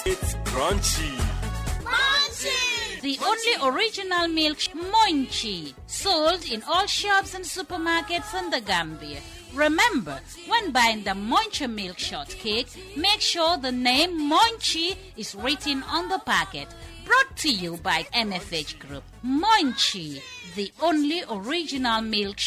It's crunchy. Munchie! The only original milk, Munchie, sold in all shops and supermarkets in the Gambia. Remember, when buying the Munchie milk shortcake, make sure the name Munchie is written on the packet. Brought to you by MFH Group. Munchie, the only original milk